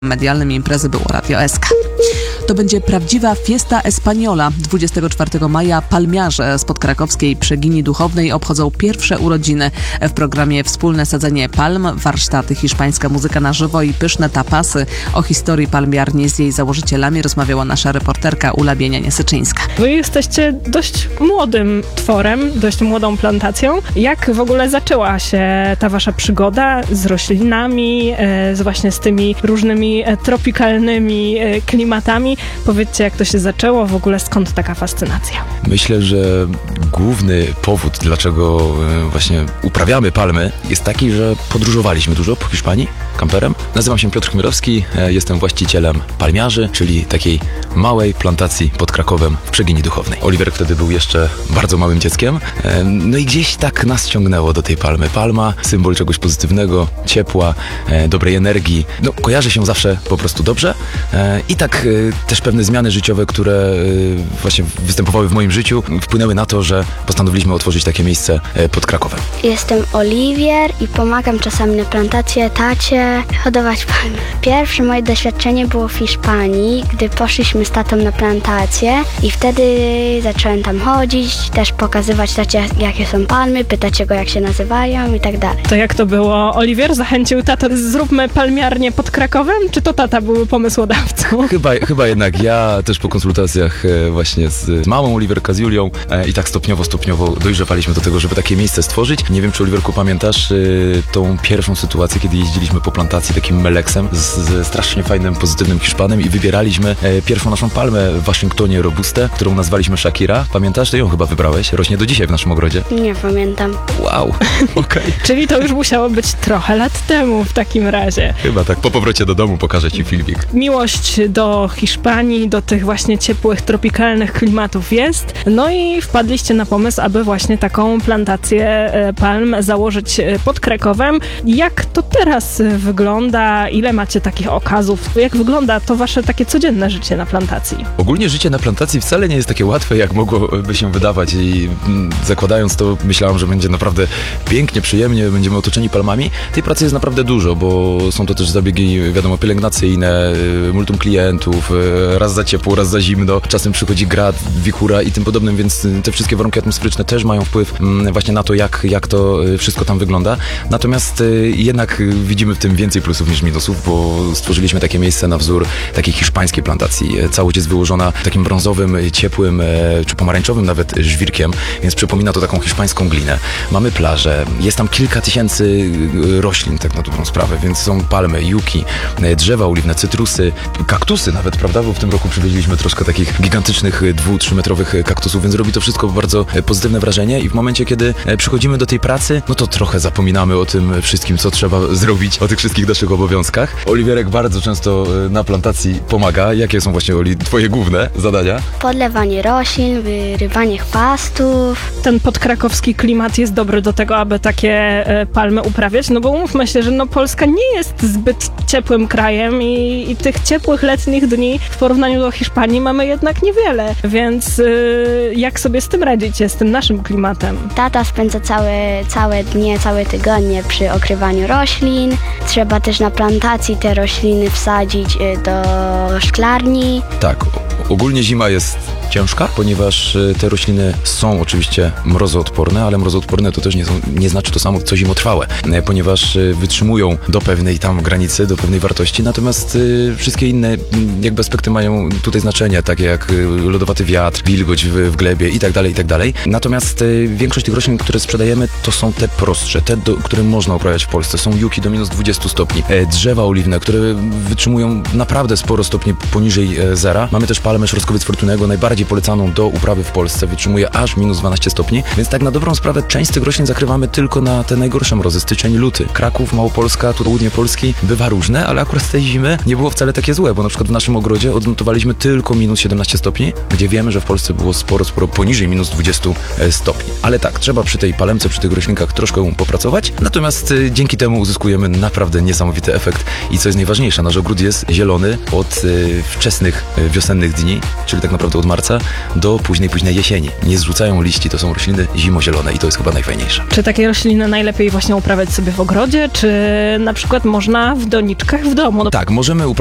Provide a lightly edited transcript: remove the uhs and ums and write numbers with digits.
medialnym imprezy było Radio SK. To będzie prawdziwa Fiesta Española. 24 maja palmiarze z podkrakowskiej Przegini Duchownej obchodzą pierwsze urodziny. W programie wspólne sadzenie palm, warsztaty, hiszpańska muzyka na żywo i pyszne tapasy. O historii palmiarni z jej założycielami rozmawiała nasza reporterka Ula Bienianie-Syczyńska. Wy jesteście dość młodym tworem, dość młodą plantacją. Jak w ogóle zaczęła się ta wasza przygoda z roślinami, właśnie z tymi różnymi tropikalnymi klimatami? Powiedzcie, jak to się zaczęło, w ogóle skąd taka fascynacja? Myślę, że główny powód, dlaczego właśnie uprawiamy palmy, jest taki, że podróżowaliśmy dużo po Hiszpanii kamperem. Nazywam się Piotr Chmielowski, jestem właścicielem palmiarzy, czyli takiej małej plantacji pod Krakowem w Przegini Duchownej. Oliver wtedy był jeszcze bardzo małym dzieckiem, no i gdzieś tak nas ciągnęło do tej palmy. Palma, symbol czegoś pozytywnego, ciepła, dobrej energii. No, kojarzy się zawsze po prostu dobrze i tak też pewne zmiany życiowe, które właśnie występowały w moim życiu, wpłynęły na to, że postanowiliśmy otworzyć takie miejsce pod Krakowem. Jestem Oliwier i pomagam czasami na plantacie tacie hodować palmy. Pierwsze moje doświadczenie było w Hiszpanii, gdy poszliśmy z tatą na plantację i wtedy zacząłem tam chodzić, też pokazywać tacie, jakie są palmy, pytać go, jak się nazywają i tak dalej. To jak to było? Oliwier zachęcił tatę, zróbmy palmiarnię pod Krakowem, czy to tata był pomysłodawcą? Chyba jednak ja też po konsultacjach właśnie z mamą Oliwerka, z Julią i tak stopniowo dojrzewaliśmy do tego, żeby takie miejsce stworzyć. Nie wiem, czy Oliwerku pamiętasz tą pierwszą sytuację, kiedy jeździliśmy po plantacji takim Meleksem z strasznie fajnym, pozytywnym Hiszpanem i wybieraliśmy pierwszą naszą palmę w Waszyngtonie Robustę, którą nazwaliśmy Shakira. Pamiętasz? To ją chyba wybrałeś. Rośnie do dzisiaj w naszym ogrodzie. Nie pamiętam. Wow, okej. Czyli to już musiało być trochę lat temu w takim razie. Chyba tak. Po powrocie do domu pokażę ci filmik. Miłość do Hiszpanii, do tych właśnie ciepłych, tropikalnych klimatów jest. No i wpadliście na pomysł, aby właśnie taką plantację palm założyć pod Krakowem. Jak to teraz wygląda? Ile macie takich okazów? Jak wygląda to wasze takie codzienne życie na plantacji? Ogólnie życie na plantacji wcale nie jest takie łatwe, jak mogłoby się wydawać i zakładając to, myślałam, że będzie naprawdę pięknie, przyjemnie, będziemy otoczeni palmami. Tej pracy jest naprawdę dużo, bo są to też zabiegi, wiadomo, pielęgnacyjne, multum klientów, raz za ciepło, raz za zimno, czasem przychodzi grad, wichura i tym podobnym, więc te wszystkie warunki atmosferyczne też mają wpływ właśnie na to, jak to wszystko tam wygląda. Natomiast jednak widzimy w tym więcej plusów niż minusów, bo stworzyliśmy takie miejsce na wzór takiej hiszpańskiej plantacji. Całość jest wyłożona takim brązowym, ciepłym czy pomarańczowym nawet żwirkiem, więc przypomina to taką hiszpańską glinę. Mamy plażę, jest tam kilka tysięcy roślin, tak na dobrą sprawę, więc są palmy, juki, drzewa oliwne, cytrusy, kaktusy nawet, prawda, bo w tym roku przywieźliśmy troszkę takich gigantycznych 2-3 metrowych kaktusów, więc robi to wszystko bardzo pozytywne wrażenie i w momencie, kiedy przychodzimy do tej pracy, no to trochę zapominamy o tym wszystkim, co trzeba zrobić, o tych wszystkich naszych obowiązkach. Oliwierek bardzo często na plantacji pomaga. Jakie są właśnie, Oli, twoje główne zadania? Podlewanie roślin, wyrywanie chwastów. Ten podkrakowski klimat jest dobry do tego, aby takie palmy uprawiać, no bo umówmy się, że Polska nie jest zbyt ciepłym krajem i tych ciepłych letnich dni w porównaniu do Hiszpanii mamy jednak niewiele, więc jak sobie z tym radzicie, z tym naszym klimatem? Tata spędza całe dnie, całe tygodnie przy okrywaniu roślin. Trzeba też na plantacji te rośliny wsadzić do szklarni. Tak, ogólnie zima jest ciężka, ponieważ te rośliny są oczywiście mrozoodporne, ale mrozoodporne to też nie znaczy to samo, co zimotrwałe, ponieważ wytrzymują do pewnej tam granicy, do pewnej wartości, natomiast wszystkie inne jakby aspekty mają tutaj znaczenie, takie jak lodowaty wiatr, wilgoć w glebie i tak dalej. Natomiast większość tych roślin, które sprzedajemy, to są te prostsze, te, które można uprawiać w Polsce. Są juki do minus 20 stopni, drzewa oliwne, które wytrzymują naprawdę sporo stopni poniżej zera. Mamy też palmę Szorstkowiec Fortunego, najbardziej polecaną do uprawy w Polsce, wytrzymuje aż minus 12 stopni, więc tak na dobrą sprawę część z tych roślin zakrywamy tylko na te najgorsze mrozy, styczeń, luty. Kraków, Małopolska, tu południe Polski bywa różne, ale akurat tej zimy nie było wcale takie złe, bo na przykład w naszym ogrodzie odnotowaliśmy tylko minus 17 stopni, gdzie wiemy, że w Polsce było sporo poniżej minus 20 stopni. Ale tak, trzeba przy tej palemce, przy tych roślinkach troszkę popracować, natomiast dzięki temu uzyskujemy naprawdę niesamowity efekt i co jest najważniejsze, nasz ogród jest zielony od wczesnych wiosennych dni, czyli tak naprawdę od marca do późnej jesieni. Nie zrzucają liści, to są rośliny zimozielone i to jest chyba najfajniejsze. Czy takie rośliny najlepiej właśnie uprawiać sobie w ogrodzie, czy na przykład można w doniczkach w domu? Tak, możemy